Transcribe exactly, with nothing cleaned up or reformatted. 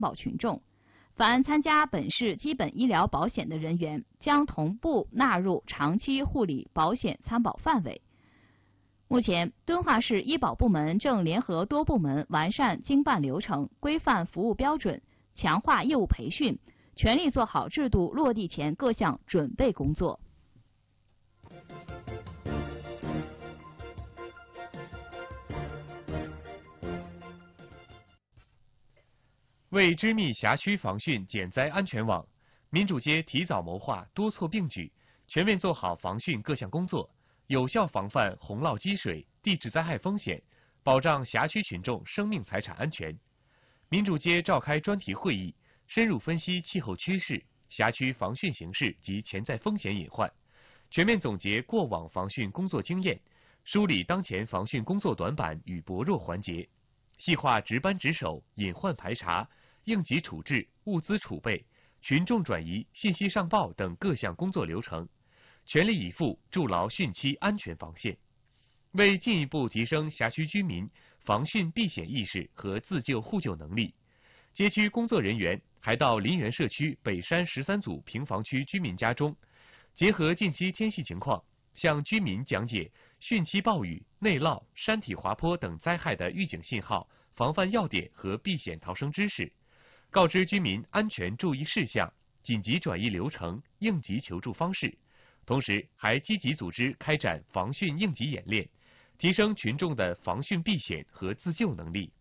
保群众。凡参加本市基本医疗保险的人员，将同步纳入长期护理保险参保范围。目前，敦化市医保部门正联合多部门完善经办流程，规范服务标准，强化业务培训，全力做好制度落地前各项准备工作。 为织密辖区防汛减灾安全网，民主街提早谋划，多措并举，全面做好防汛各项工作，有效防范洪涝积水、地质灾害风险，保障辖区群众生命财产安全。民主街召开专题会议，深入分析气候趋势、辖区防汛形势及潜在风险隐患，全面总结过往防汛工作经验，梳理当前防汛工作短板与薄弱环节，细化值班值守、隐患排查、应急处置、物资储备、群众转移、信息上报等各项工作流程，全力以赴筑牢汛期安全防线。为进一步提升辖区居民防汛避险意识和自救互救能力，街区工作人员还到林园社区北山十三组平房区居民家中，结合近期天气情况，向居民讲解汛期暴雨、内涝、山体滑坡等灾害的预警信号、防范要点和避险逃生知识，告知居民安全注意事项、紧急转移流程、应急求助方式，同时还积极组织开展防汛应急演练，提升群众的防汛避险和自救能力。